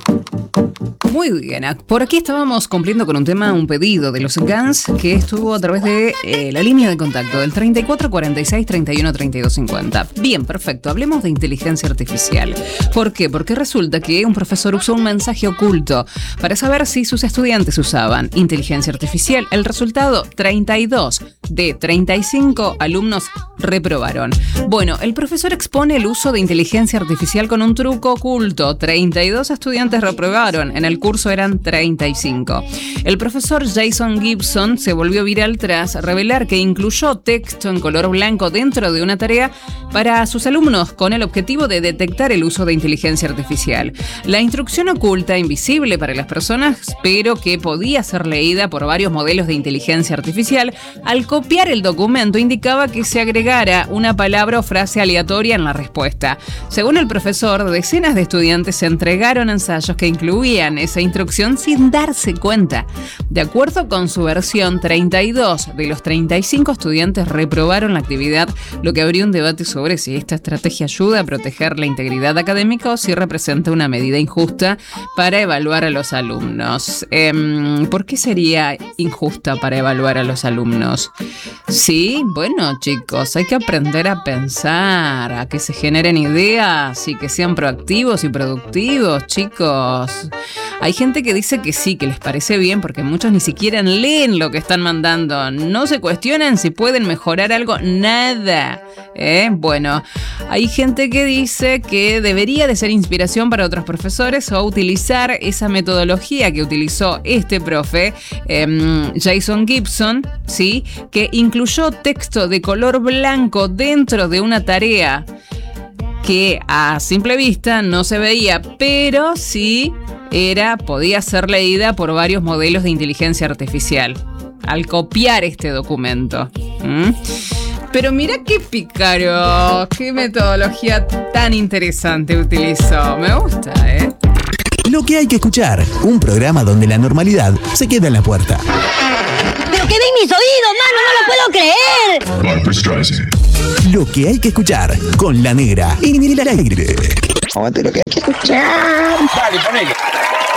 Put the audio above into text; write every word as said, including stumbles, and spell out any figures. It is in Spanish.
Muy bien, por aquí estábamos cumpliendo con un tema, un pedido de los Guns que estuvo a través de eh, la línea de contacto del treinta y cuatro cuarenta y seis treinta y uno treinta y dos cincuenta. Bien, perfecto, hablemos de inteligencia artificial. ¿Por qué? Porque resulta que un profesor usó un mensaje oculto para saber si sus estudiantes usaban inteligencia artificial. El resultado, treinta y dos de treinta y cinco alumnos reprobaron. Bueno, el profesor expone el uso de inteligencia artificial con un truco oculto. treinta y dos estudiantes reprobaron. En el curso eran treinta y cinco. El profesor Jason Gibson se volvió viral tras revelar que incluyó texto en color blanco dentro de una tarea para sus alumnos con el objetivo de detectar el uso de inteligencia artificial. La instrucción oculta, invisible para las personas, pero que podía ser leída por varios modelos de inteligencia artificial, al copiar el documento indicaba que se agregara una palabra o frase aleatoria en la respuesta. Según el profesor, decenas de estudiantes entregaron ensayos que incluían esa instrucción sin darse cuenta. De acuerdo con su versión, treinta y dos de los treinta y cinco estudiantes reprobaron la actividad, lo que abrió un debate sobre si esta estrategia ayuda a proteger la integridad académica o si representa una medida injusta para evaluar a los alumnos. Eh, ¿Por qué sería injusta para evaluar a los alumnos? Sí, bueno, chicos, hay que aprender a pensar, a que se generen ideas y que sean proactivos y productivos, chicos. Hay gente que dice que sí, que les parece bien, porque muchos ni siquiera leen lo que están mandando. No se cuestionan si pueden mejorar algo, nada. ¿Eh? Bueno, hay gente que dice que debería de ser inspiración para otros profesores o utilizar esa metodología que utilizó este profe, eh, Jason Gibson, ¿sí? Que incluyó texto de color blanco dentro de una tarea que a simple vista no se veía, pero sí era, podía ser leída por varios modelos de inteligencia artificial al copiar este documento. ¿Mm? Pero mira qué pícaro, qué metodología tan interesante utilizó. Me gusta, ¿eh? Lo que hay que escuchar, un programa donde la normalidad se queda en la puerta. ¡Pero qué ven mis oídos, mano! ¡No lo puedo creer! Barbra Streisand. Lo que hay que escuchar con La Negra en el aire. Aguante lo que hay que escuchar. Dale, ponele.